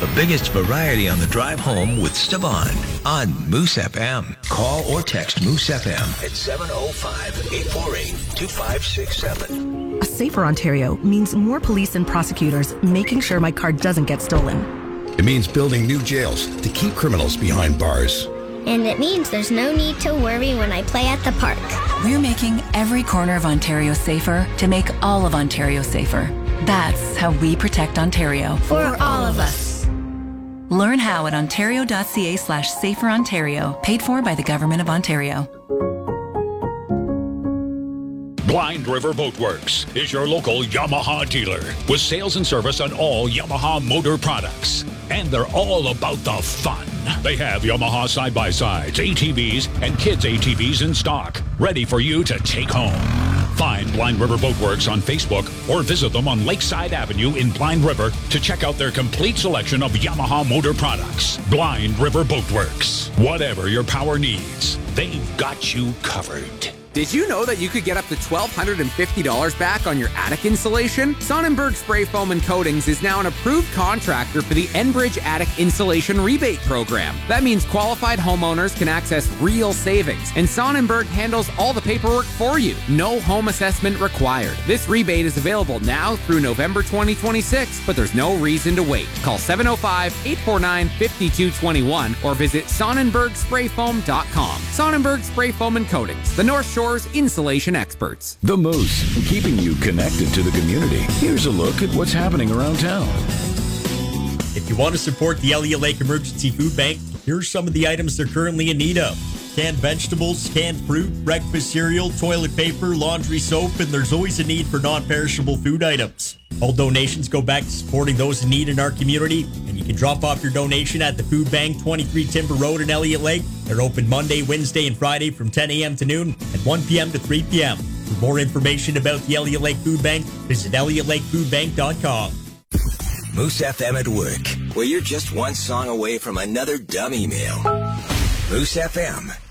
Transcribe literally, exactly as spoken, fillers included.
The biggest variety on the drive home with Esteban on Moose F M. Call or text Moose F M at seven oh five, eight four eight, two five six seven. A safer Ontario means more police and prosecutors making sure my car doesn't get stolen. It means building new jails to keep criminals behind bars. And it means there's no need to worry when I play at the park. We're making every corner of Ontario safer to make all of Ontario safer. That's how we protect Ontario. For all of us. Learn how at ontario.ca slash safer Ontario. Paid for by the Government of Ontario. Blind River Boat Works is your local Yamaha dealer with sales and service on all Yamaha motor products. And they're all about the fun. They have Yamaha side-by-sides, A T Vs, and kids' A T Vs in stock, ready for you to take home. Find Blind River Boat Works on Facebook or visit them on Lakeside Avenue in Blind River to check out their complete selection of Yamaha motor products. Blind River Boat Works. Whatever your power needs, they've got you covered. Did you know that you could get up to one thousand two hundred fifty dollars back on your attic insulation? Sonnenberg Spray Foam and Coatings is now an approved contractor for the Enbridge Attic Insulation Rebate Program. That means qualified homeowners can access real savings, and Sonnenberg handles all the paperwork for you. No home assessment required. This rebate is available now through November twenty twenty-six, but there's no reason to wait. Call seven oh five, eight four nine, five two two one or visit sonnenberg spray foam dot com. Sonnenberg Spray Foam and Coatings, the North Shore insulation experts. The Moose, keeping you connected to the community. Here's a look at what's happening around town. If you want to support the Elliott Lake Emergency Food Bank, here's some of the items they're currently in need of. Canned vegetables, canned fruit, breakfast cereal, toilet paper, laundry soap, and there's always a need for non-perishable food items. All donations go back to supporting those in need in our community, and you can drop off your donation at the Food Bank, twenty-three Timber Road in Elliott Lake. They're open Monday, Wednesday, and Friday from ten a.m. to noon and one p.m. to three p.m. For more information about the Elliott Lake Food Bank, visit elliott lake food bank dot com. Moose F M at work, where you're just one song away from another dumb email. Moose F M.